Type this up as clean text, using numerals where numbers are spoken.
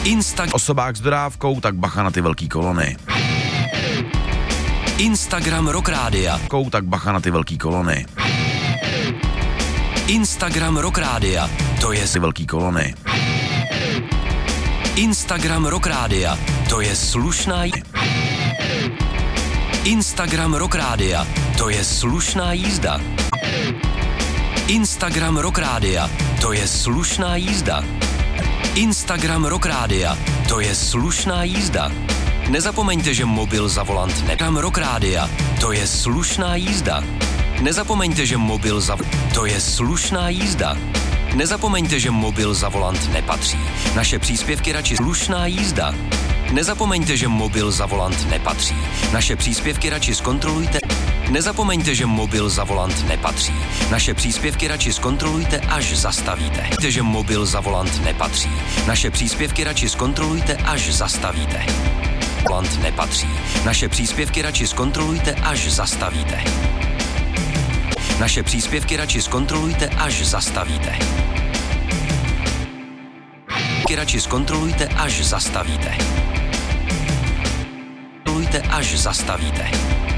Osobák s dodávkou, tak bacha na ty velký kolony. Instagram Rock Rádia. Tak bacha na ty velký kolony. Instagram Rock Rádia. To je Ty velký kolony. Instagram Rock Rádia. To je slušná Instagram Rock Rádia. To je slušná jízda. Instagram Rock Rádia. To je slušná jízda. Instagram Rock Rádia. To je slušná jízda. Nezapomeňte, že mobil za volant Instagram Rock Rádia. To je slušná jízda. Nezapomeňte, že mobil za... To je slušná jízda. Nezapomeňte, že mobil za volant nepatří. Naše příspěvky radši slušná jízda. Nezapomeňte, že mobil za volant nepatří. Naše příspěvky radši zkontrolujte. Nezapomeňte, že mobil za volant nepatří. Naše příspěvky radši zkontrolujte, až zastavíte. Nezapomeňte, že mobil za volant nepatří. Naše příspěvky radši zkontrolujte, až zastavíte. Volant nepatří. Naše příspěvky radši zkontrolujte, až zastavíte. Naše příspěvky radši zkontrolujte, až zastavíte. Radši zkontrolujte, až zastavíte. Zkontrolujte, až zastavíte.